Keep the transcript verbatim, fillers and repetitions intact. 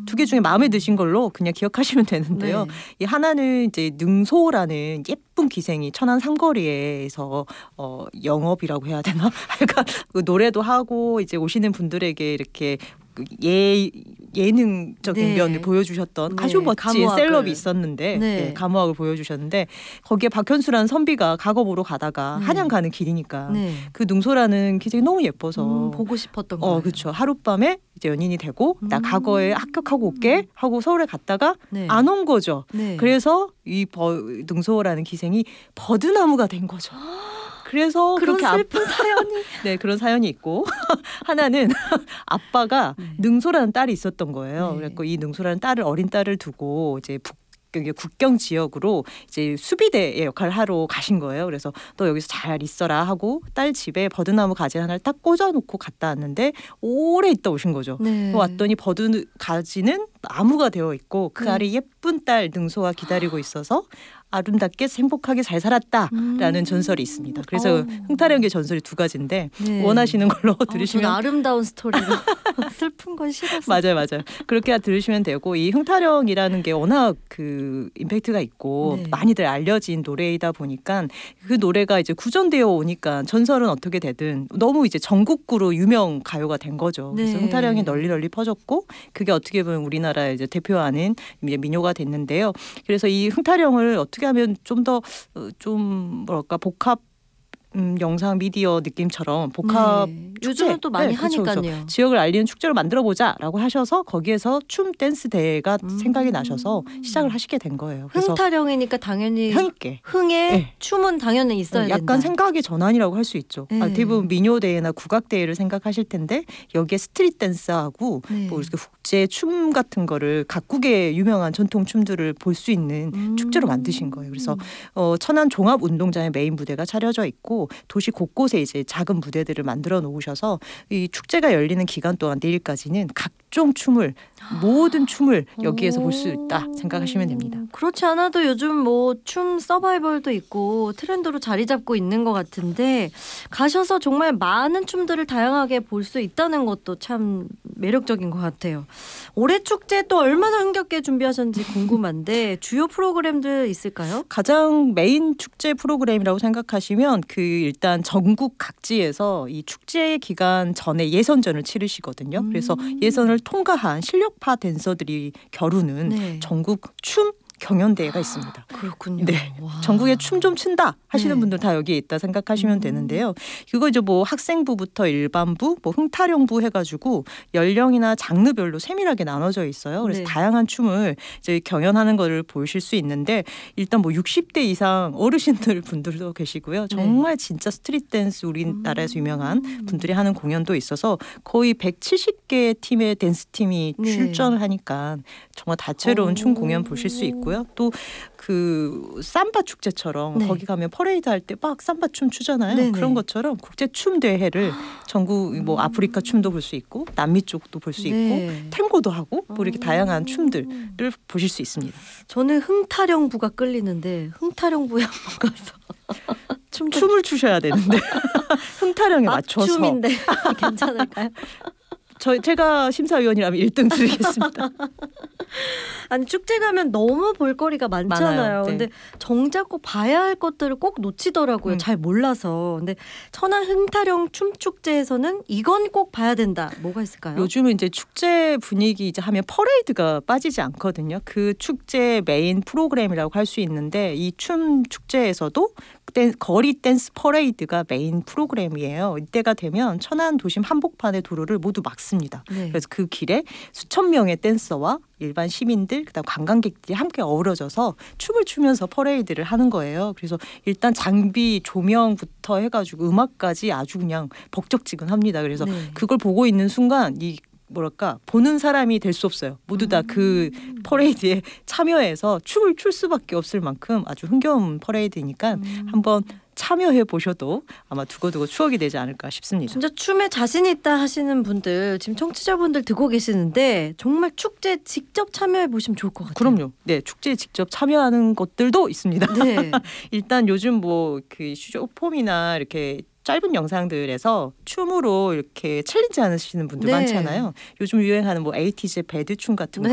두 개 중에 마음에 드신 걸로 그냥 기억하시면 되는데요. 네. 이 하나는 이제 능소라는 예쁜 기생이 천안 삼거리에서 어, 영업이라고 해야 되나? 약간 그 노래도 하고 이제 오시는 분들에게 이렇게 예 예능적인 네. 면을 보여주셨던 네. 아주 멋진 가무학을. 셀럽이 있었는데 네. 네, 가무학을 보여주셨는데 거기에 박현수라는 선비가 작업으로 가다가 네. 한양 가는 길이니까 네. 그 능소라는 기생이 너무 예뻐서 음, 보고 싶었던 거예요. 어 그렇죠. 하룻밤에 이제 연인이 되고 나 음. 과거에 합격하고 올게 하고 서울에 갔다가 네. 안 온 거죠. 네. 그래서 이 버, 능소라는 기생이 버드나무가 된 거죠. 그래서 그런 그렇게 슬픈 아빠, 사연이. 네 그런 사연이 있고 하나는 아빠가 네. 능소라는 딸이 있었던 거예요. 네. 그래서 이 능소라는 딸을 어린 딸을 두고 이제 북 국경 지역으로 이제 수비대의 역할을 하러 가신 거예요. 그래서 너 여기서 잘 있어라 하고 딸 집에 버드나무 가지 하나를 딱 꽂아놓고 갔다 왔는데 오래 있다 오신 거죠. 네. 왔더니 버드 가지는 나무가 되어 있고 그 네. 아래 예쁜 딸 능소가 기다리고 있어서 아름답게 행복하게 잘 살았다라는 음. 전설이 전설이 있습니다. 그래서 어우. 흥타령의 전설이 두 가지인데 네. 원하시는 걸로 아, 저는 들으시면 아름다운 스토리로 슬픈 건 싫어서. 맞아요, 맞아요. 그렇게 들으시면 되고 이 흥타령이라는 게 워낙 그 임팩트가 있고 네. 많이들 알려진 노래이다 보니까 그 노래가 이제 구전되어 오니까 전설은 어떻게 되든 너무 이제 전국구로 유명 가요가 된 거죠. 그래서 네. 흥타령이 널리 널리 퍼졌고 그게 어떻게 보면 우리나라의 이제 대표하는 이제 민요가 됐는데요. 그래서 이 흥타령을 어떻게 하면 좀 더 좀 뭐랄까 복합 음, 영상 미디어 느낌처럼 복합 네. 축제. 요즘은 또 많이 네, 그렇죠, 하니까요. 그렇죠. 지역을 알리는 축제로 만들어보자라고 하셔서 거기에서 춤 댄스 대회가 음. 생각이 나셔서 시작을 하시게 된 거예요. 그래서 흥타령이니까 당연히 흥있게 흥에 네. 춤은 당연히 있어야 약간 된다. 생각의 전환이라고 할 수 있죠. 네. 아, 대부분 민요 대회나 국악 대회를 생각하실 텐데 여기에 스트릿 댄스하고 네. 뭐 이렇게 국제 춤 같은 거를 각국의 유명한 전통 춤들을 볼 수 있는 음. 축제로 만드신 거예요. 그래서 어, 천안 종합 운동장에 메인 무대가 차려져 있고 도시 곳곳에 이제 작은 무대들을 만들어 놓으셔서 이 축제가 열리는 기간 동안 내일까지는 각종 춤을 모든 춤을 여기에서 볼 수 있다 생각하시면 됩니다. 그렇지 않아도 요즘 뭐 춤 서바이벌도 있고 트렌드로 자리 잡고 있는 것 같은데 가셔서 정말 많은 춤들을 다양하게 볼 수 있다는 것도 참 매력적인 것 같아요. 올해 축제 또 얼마나 흥겹게 준비하셨는지 궁금한데 주요 프로그램들 있을까요? 가장 메인 축제 프로그램이라고 생각하시면 그 일단 전국 각지에서 이 축제 기간 전에 예선전을 치르시거든요. 음. 그래서 예선을 통과한 실력파 댄서들이 겨루는 네. 전국 춤 경연대회가 있습니다. 그렇군요. 네. 와. 전국에 춤 좀 춘다 하시는 네. 분들 다 여기에 있다 생각하시면 음. 되는데요. 그거 이제 뭐 학생부부터 일반부, 뭐 흥타령부 해가지고 연령이나 장르별로 세밀하게 나눠져 있어요. 그래서 네. 다양한 춤을 이제 경연하는 거를 보실 수 있는데 일단 뭐 육십 대 이상 어르신들 분들도 계시고요. 정말 진짜 스트릿 댄스 우리나라에서 유명한 음. 분들이 하는 공연도 있어서 거의 백칠십 개 팀의 댄스 팀이 네. 출전을 하니까 정말 다채로운 오. 춤 공연 보실 수 있고요. 또 그 삼바 축제처럼 네. 거기 가면 퍼레이드 할 때 막 삼바 춤 추잖아요. 네네. 그런 것처럼 국제 춤 대회를 전국 뭐 아프리카 춤도 볼 수 있고 남미 쪽도 볼 수 있고 네. 탱고도 하고 뭐 이렇게 다양한 춤들을 보실 수 있습니다. 저는 흥타령부가 끌리는데 흥타령부에 한번 가서 춤 좀 춤을 추셔야 되는데 흥타령에 맞춰서 춤인데 괜찮을까요? 저 제가 심사위원이라면 일 등 드리겠습니다. 아니 축제 가면 너무 볼거리가 많잖아요. 많아요. 네. 근데 정작 꼭 봐야 할 것들을 꼭 놓치더라고요. 음. 잘 몰라서. 근데 천안 흥타령 춤축제에서는 이건 꼭 봐야 된다. 뭐가 있을까요? 요즘은 이제 축제 분위기 이제 하면 퍼레이드가 빠지지 않거든요. 그 축제 메인 프로그램이라고 할 수 있는데 이 춤 축제에서도 댄, 거리 댄스 퍼레이드가 메인 프로그램이에요. 이때가 되면 천안 도심 한복판의 도로를 모두 막습니다. 네. 그래서 그 길에 수천 명의 댄서와 일반 시민들 그다음 관광객들이 함께 어우러져서 춤을 추면서 퍼레이드를 하는 거예요. 그래서 일단 장비 조명부터 해가지고 음악까지 아주 그냥 벅적지근합니다. 그래서 네. 그걸 보고 있는 순간 이 뭐랄까 보는 사람이 될 수 없어요. 모두 다 그 퍼레이드에 참여해서 춤을 출 수밖에 없을 만큼 아주 흥겨운 퍼레이드니까 음. 한번 참여해 보셔도 아마 두고두고 추억이 되지 않을까 싶습니다. 진짜 춤에 자신 있다 하시는 분들 지금 청취자분들 듣고 계시는데 정말 축제 직접 참여해 보시면 좋을 것 같아요. 그럼요. 네, 축제에 직접 참여하는 것들도 있습니다. 네. 일단 요즘 뭐 그 쇼폼이나 이렇게 짧은 영상들에서 춤으로 이렇게 챌린지 하시는 분들 네. 많잖아요. 요즘 유행하는 뭐 에이티즈의 배드춤 같은 거 네.